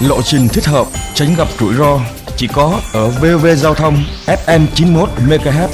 lộ trình thích hợp, tránh gặp rủi ro, chỉ có ở VOV Giao thông FM 91 MHz.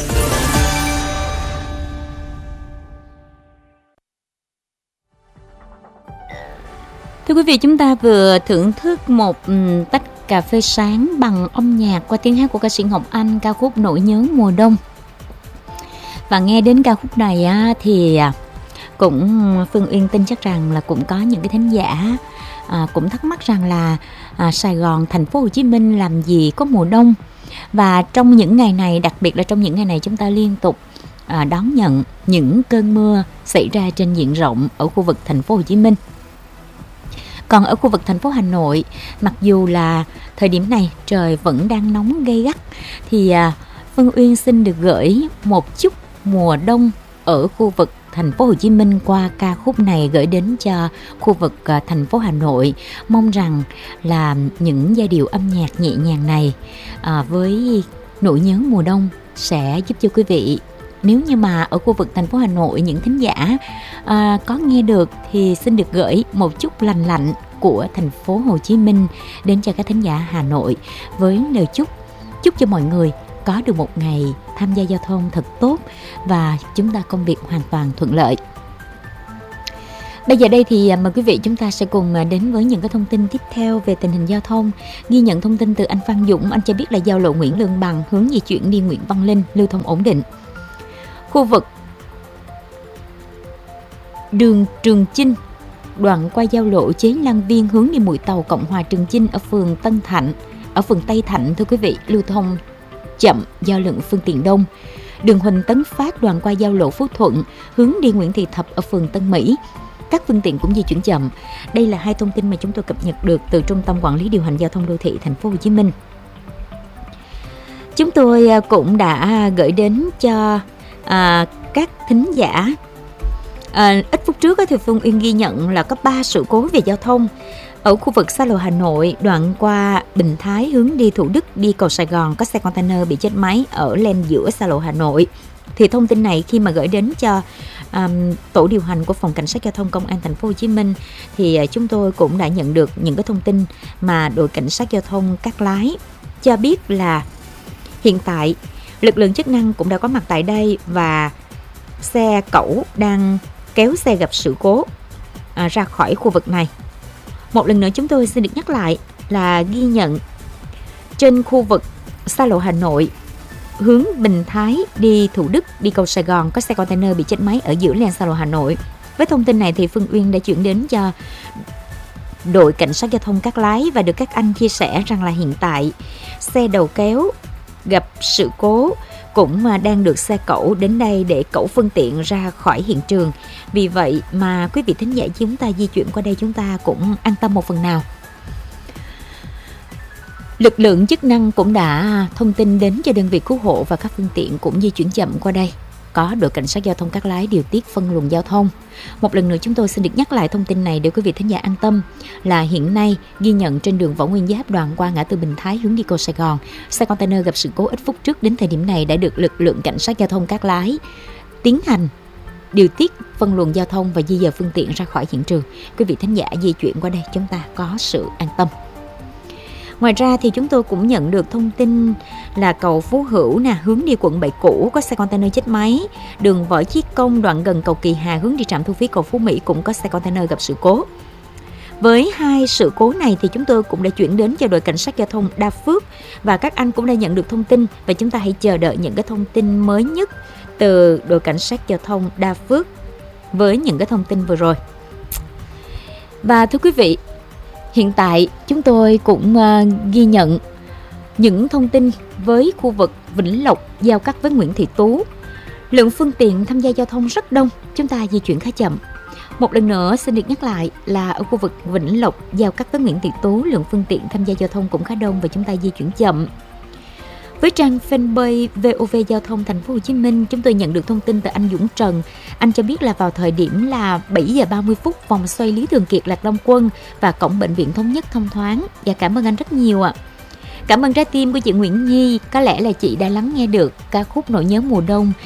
Thưa quý vị, chúng ta vừa thưởng thức một tách cà phê sáng bằng âm nhạc qua tiếng hát của ca sĩ Ngọc Anh, ca khúc Nỗi Nhớ Mùa Đông. Và nghe đến ca khúc này thì cũng Phương Uyên tin chắc rằng là cũng có những cái thính giả cũng thắc mắc rằng là Sài Gòn, thành phố Hồ Chí Minh làm gì có mùa đông. Và trong những ngày này, đặc biệt là trong những ngày này, chúng ta liên tục đón nhận những cơn mưa xảy ra trên diện rộng ở khu vực thành phố Hồ Chí Minh. Còn ở khu vực thành phố Hà Nội, mặc dù là thời điểm này trời vẫn đang nóng gay gắt, thì Phương Uyên xin được gửi một chút mùa đông ở khu vực thành phố Hồ Chí Minh qua ca khúc này gửi đến cho khu vực thành phố Hà Nội. Mong rằng là những giai điệu âm nhạc nhẹ nhàng này với nỗi nhớ mùa đông sẽ giúp cho quý vị, nếu như mà ở khu vực thành phố Hà Nội những thính giả có nghe được, thì xin được gửi một chút lành lạnh của thành phố Hồ Chí Minh đến cho các thính giả Hà Nội, với lời chúc cho mọi người có được một ngày tham gia giao thông thật tốt và chúng ta công việc hoàn toàn thuận lợi. Bây giờ đây thì mời quý vị chúng ta sẽ cùng đến với những cái thông tin tiếp theo về tình hình giao thông. Ghi nhận thông tin từ anh Phan Dũng, anh cho biết là giao lộ Nguyễn Lương Bằng hướng di chuyển đi Nguyễn Văn Linh lưu thông ổn định. Khu vực đường Trường Chinh đoạn qua giao lộ Chế Lan Viên hướng đi Mũi Tàu Cộng Hòa Trường Chinh ở phường Tây Thạnh, thưa quý vị, lưu thông chậm do lượng phương tiện đông. Đường Huỳnh Tấn Phát đoạn qua giao lộ Phú Thuận hướng đi Nguyễn Thị Thập ở phường Tân Mỹ, các phương tiện cũng di chuyển chậm. Đây là hai thông tin mà chúng tôi cập nhật được từ Trung tâm Quản lý Điều hành Giao thông Đô thị Thành phố Hồ Chí Minh. Chúng tôi cũng đã gửi đến cho các thính giả. Ít phút trước thì Phương Uyên ghi nhận là có 3 sự cố về giao thông ở khu vực xa lộ Hà Nội, đoạn qua Bình Thái hướng đi Thủ Đức đi cầu Sài Gòn, có xe container bị chết máy ở lane giữa xa lộ Hà Nội. Thì thông tin này khi mà gửi đến cho tổ điều hành của phòng cảnh sát giao thông công an thành phố Hồ Chí Minh, thì chúng tôi cũng đã nhận được những cái thông tin mà đội cảnh sát giao thông Cát Lái cho biết là hiện tại lực lượng chức năng cũng đã có mặt tại đây và xe cẩu đang kéo xe gặp sự cố ra khỏi khu vực này. Một lần nữa chúng tôi xin được nhắc lại là ghi nhận trên khu vực xa lộ Hà Nội hướng Bình Thái đi Thủ Đức đi cầu Sài Gòn có xe container bị chết máy ở giữa làn xa lộ Hà Nội. Với thông tin này thì Phương Uyên đã chuyển đến cho đội cảnh sát giao thông Cát Lái và được các anh chia sẻ rằng là hiện tại xe đầu kéo gặp sự cố cũng đang được xe cẩu đến đây để cẩu phương tiện ra khỏi hiện trường. Vì vậy mà quý vị thính giả chúng ta di chuyển qua đây chúng ta cũng an tâm một phần nào. Lực lượng chức năng cũng đã thông tin đến cho đơn vị cứu hộ và các phương tiện cũng di chuyển chậm qua đây. Có đội cảnh sát giao thông Cát Lái điều tiết phân luồng giao thông. Một lần nữa chúng tôi xin được nhắc lại thông tin này để quý vị thính giả an tâm là hiện nay ghi nhận trên đường Võ Nguyên Giáp đoạn qua ngã tư Bình Thái hướng đi cầu Sài Gòn, xe container gặp sự cố ít phút trước đến thời điểm này đã được lực lượng cảnh sát giao thông Cát Lái tiến hành điều tiết phân luồng giao thông và di dời phương tiện ra khỏi hiện trường. Quý vị thính giả di chuyển qua đây chúng ta có sự an tâm. Ngoài ra thì chúng tôi cũng nhận được thông tin là cầu Phú Hữu hướng đi quận 7 cũ có xe container chết máy. Đường Võ Chí Công đoạn gần cầu Kỳ Hà hướng đi trạm thu phí cầu Phú Mỹ cũng có xe container gặp sự cố. Với hai sự cố này thì chúng tôi cũng đã chuyển đến cho đội cảnh sát giao thông Đa Phước và các anh cũng đã nhận được thông tin và chúng ta hãy chờ đợi những cái thông tin mới nhất từ đội cảnh sát giao thông Đa Phước với những cái thông tin vừa rồi. Và thưa quý vị, hiện tại chúng tôi cũng ghi nhận những thông tin với khu vực Vĩnh Lộc giao cắt với Nguyễn Thị Tú. Lượng phương tiện tham gia giao thông rất đông, chúng ta di chuyển khá chậm. Một lần nữa xin được nhắc lại là ở khu vực Vĩnh Lộc giao cắt với Nguyễn Thị Tú, lượng phương tiện tham gia giao thông cũng khá đông và chúng ta di chuyển chậm. Với trang fanpage VOV Giao thông Thành phố Hồ Chí Minh, chúng tôi nhận được thông tin từ anh Dũng Trần. Anh cho biết là vào thời điểm là 7 giờ 30 phút, vòng xoay Lý Thường Kiệt, Lạc Long Quân và cổng bệnh viện Thống Nhất thông thoáng. Và cảm ơn anh rất nhiều ạ. Cảm ơn trái tim của chị Nguyễn Nhi. Có lẽ là chị đã lắng nghe được ca khúc Nỗi Nhớ Mùa Đông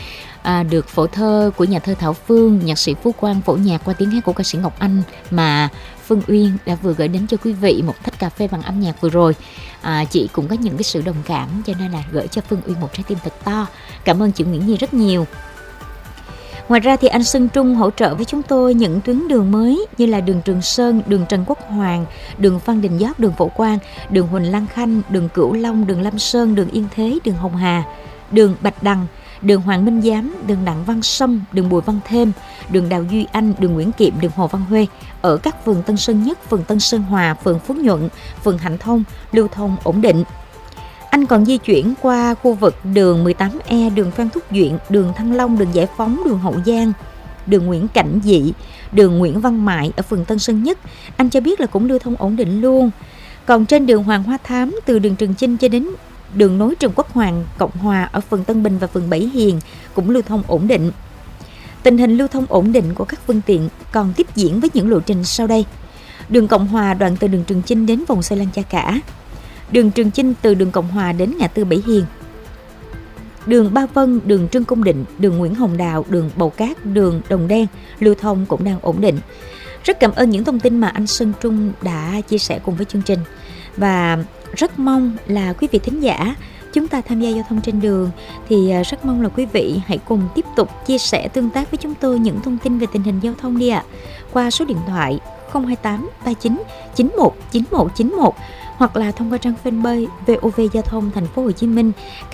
được phổ thơ của nhà thơ Thảo Phương, nhạc sĩ Phú Quang phổ nhạc qua tiếng hát của ca sĩ Ngọc Anh mà Phương Uyên đã vừa gửi đến cho quý vị một tách cà phê bằng âm nhạc vừa rồi. Chị cũng có những cái sự đồng cảm cho nên là gửi cho Phương Uyên một trái tim thật to. Cảm ơn chị Nguyễn Nhi rất nhiều. Ngoài ra thì anh Sơn Trung hỗ trợ với chúng tôi những tuyến đường mới như là đường Trường Sơn, đường Trần Quốc Hoàng, đường Phan Đình Giót, đường Phổ Quang, đường Huỳnh Lan Khanh, đường Cửu Long, đường Lâm Sơn, đường Yên Thế, đường Hồng Hà, đường Bạch Đằng, đường Hoàng Minh Giám, đường Đặng Văn Sâm, đường Bùi Văn Thêm, đường Đào Duy Anh, đường Nguyễn Kiệm, đường Hồ Văn Huê ở các phường Tân Sơn Nhất, phường Tân Sơn Hòa, phường Phú Nhuận, phường Hạnh Thông lưu thông ổn định. Anh còn di chuyển qua khu vực đường 18E, đường Phan Thúc Duyện, đường Thăng Long, đường Giải Phóng, đường Hậu Giang, đường Nguyễn Cảnh Dị, đường Nguyễn Văn Mại ở phường Tân Sơn Nhất. Anh cho biết là cũng lưu thông ổn định luôn. Còn trên đường Hoàng Hoa Thám, từ đường Trường Chinh cho đến đường nối Trần Quốc Hoàng, Cộng Hòa ở phường Tân Bình và phường Bảy Hiền cũng lưu thông ổn định. Tình hình lưu thông ổn định của các phương tiện còn tiếp diễn với những lộ trình sau đây. Đường Cộng Hòa đoạn từ đường Trường Chinh đến vòng xoay Lan Cha Cả. Đường Trường Chinh từ đường Cộng Hòa đến ngã tư Bảy Hiền. Đường Ba Vân, đường Trương Công Định, đường Nguyễn Hồng Đạo, đường Bầu Cát, đường Đồng Đen lưu thông cũng đang ổn định. Rất cảm ơn những thông tin mà anh Sơn Trung đã chia sẻ cùng với chương trình. Và rất mong là quý vị thính giả chúng ta tham gia giao thông trên đường thì rất mong là quý vị hãy cùng tiếp tục chia sẻ tương tác với chúng tôi những thông tin về tình hình giao thông đi ạ. Qua số điện thoại 028 39 91 91 91 hoặc là thông qua trang fanpage VOV Giao thông Thành phố Hồ Chí Minh.